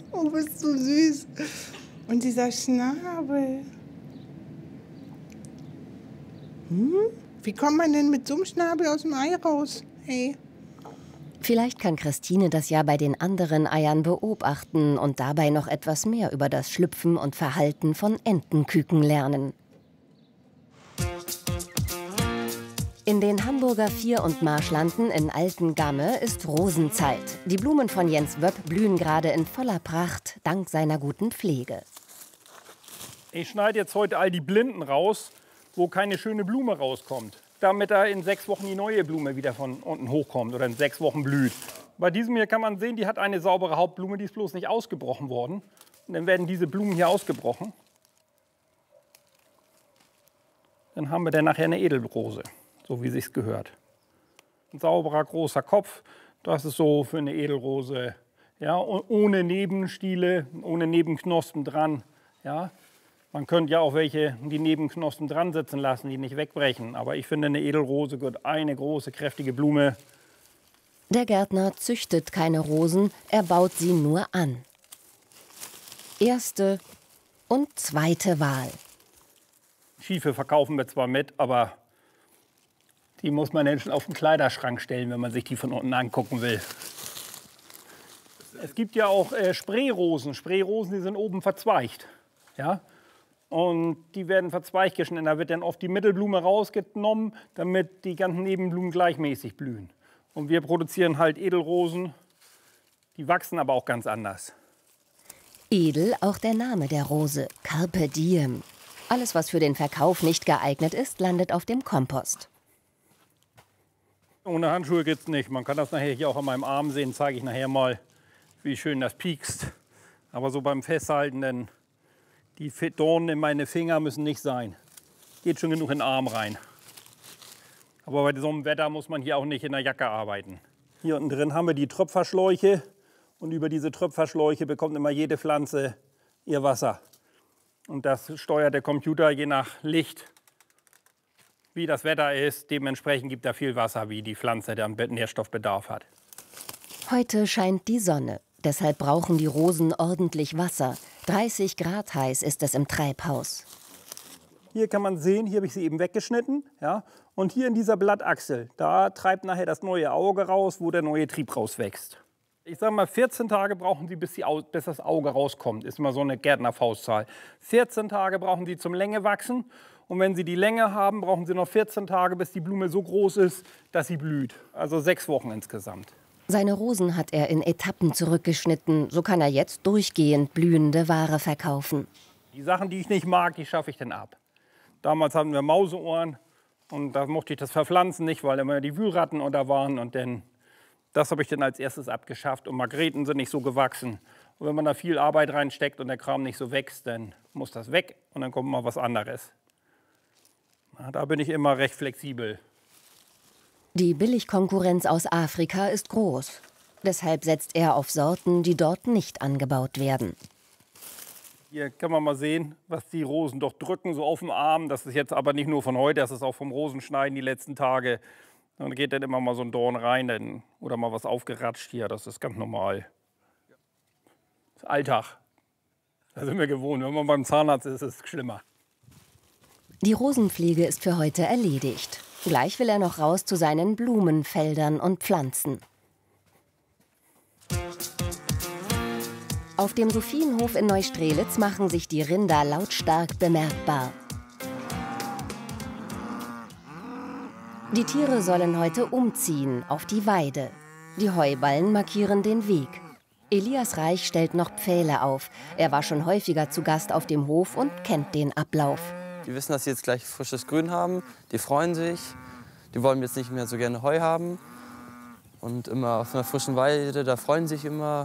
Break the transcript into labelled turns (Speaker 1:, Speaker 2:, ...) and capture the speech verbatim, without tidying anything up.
Speaker 1: Oh, bist du süß. Und dieser Schnabel. Hm? Wie kommt man denn mit so einem Schnabel aus dem Ei raus? Hey.
Speaker 2: Vielleicht kann Christine das ja bei den anderen Eiern beobachten und dabei noch etwas mehr über das Schlüpfen und Verhalten von Entenküken lernen. In den Hamburger Vier- und Marschlanden in Altengamme ist Rosenzeit. Die Blumen von Jens Wöpp blühen gerade in voller Pracht, dank seiner guten Pflege.
Speaker 3: Ich schneide jetzt heute all die Blinden raus, wo keine schöne Blume rauskommt, damit da in sechs Wochen die neue Blume wieder von unten hochkommt oder in sechs Wochen blüht. Bei diesem hier kann man sehen, die hat eine saubere Hauptblume, die ist bloß nicht ausgebrochen worden. Und dann werden diese Blumen hier ausgebrochen. Dann haben wir dann nachher eine Edelrose, so wie sich's gehört. Ein sauberer, großer Kopf, das ist so für eine Edelrose, ja, ohne Nebenstiele, ohne Nebenknospen dran, ja. Man könnte ja auch welche, die Nebenknospen dran sitzen lassen, die nicht wegbrechen. Aber ich finde, eine Edelrose gehört eine große, kräftige Blume.
Speaker 2: Der Gärtner züchtet keine Rosen, er baut sie nur an. Erste und zweite Wahl.
Speaker 3: Schiefe verkaufen wir zwar mit, aber die muss man dann schon auf den Kleiderschrank stellen, wenn man sich die von unten angucken will. Es gibt ja auch äh, Spreerosen. Spreerosen, die sind oben verzweigt. Ja? Und die werden verzweigt geschnitten. Da wird dann oft die Mittelblume rausgenommen, damit die ganzen Nebenblumen gleichmäßig blühen. Und wir produzieren halt Edelrosen, die wachsen aber auch ganz anders.
Speaker 2: Edel auch der Name der Rose, Carpe Diem. Alles, was für den Verkauf nicht geeignet ist, landet auf dem Kompost.
Speaker 3: Ohne Handschuhe geht's nicht. Man kann das nachher hier auch an meinem Arm sehen, zeige ich nachher mal, wie schön das piekst. Aber so beim Festhalten, denn die Dornen in meine Finger müssen nicht sein. Geht schon genug in den Arm rein. Aber bei so einem Wetter muss man hier auch nicht in der Jacke arbeiten. Hier unten drin haben wir die Tröpferschläuche. Und über diese Tröpferschläuche bekommt immer jede Pflanze ihr Wasser. Und das steuert der Computer je nach Licht, wie das Wetter ist. Dementsprechend gibt er viel Wasser, wie die Pflanze der Nährstoffbedarf hat.
Speaker 2: Heute scheint die Sonne. Deshalb brauchen die Rosen ordentlich Wasser. dreißig Grad heiß ist es im Treibhaus.
Speaker 3: Hier kann man sehen, hier habe ich sie eben weggeschnitten. Ja? Und hier in dieser Blattachsel, da treibt nachher das neue Auge raus, wo der neue Trieb rauswächst. Ich sage mal, vierzehn Tage brauchen sie, bis, die, bis das Auge rauskommt. Ist immer so eine Gärtnerfaustzahl. vierzehn Tage brauchen sie zum Länge wachsen. Und wenn sie die Länge haben, brauchen sie noch vierzehn Tage, bis die Blume so groß ist, dass sie blüht. Also sechs Wochen insgesamt.
Speaker 2: Seine Rosen hat er in Etappen zurückgeschnitten. So kann er jetzt durchgehend blühende Ware verkaufen.
Speaker 3: Die Sachen, die ich nicht mag, die schaffe ich dann ab. Damals hatten wir Mauseohren und da mochte ich das verpflanzen nicht, weil immer die Wühlratten unter waren. Und dann, das habe ich dann als erstes abgeschafft. Und Margreten sind nicht so gewachsen. Und wenn man da viel Arbeit reinsteckt und der Kram nicht so wächst, dann muss das weg und dann kommt mal was anderes. Na, da bin ich immer recht flexibel.
Speaker 2: Die Billigkonkurrenz aus Afrika ist groß. Deshalb setzt er auf Sorten, die dort nicht angebaut werden.
Speaker 3: Hier kann man mal sehen, was die Rosen doch drücken, so auf dem Arm. Das ist jetzt aber nicht nur von heute, das ist auch vom Rosenschneiden die letzten Tage. Dann geht dann immer mal so ein Dorn rein dann, oder mal was aufgeratscht hier, das ist ganz normal. Das ist Alltag, da sind wir gewohnt. Wenn man beim Zahnarzt ist, ist es schlimmer.
Speaker 2: Die Rosenpflege ist für heute erledigt. Gleich will er noch raus zu seinen Blumenfeldern und Pflanzen. Auf dem Sophienhof in Neustrelitz machen sich die Rinder lautstark bemerkbar. Die Tiere sollen heute umziehen auf die Weide. Die Heuballen markieren den Weg. Elias Reich stellt noch Pfähle auf. Er war schon häufiger zu Gast auf dem Hof und kennt den Ablauf.
Speaker 4: Die wissen, dass sie jetzt gleich frisches Grün haben. Die freuen sich. Die wollen jetzt nicht mehr so gerne Heu haben. Und immer auf einer frischen Weide, da freuen sie sich immer.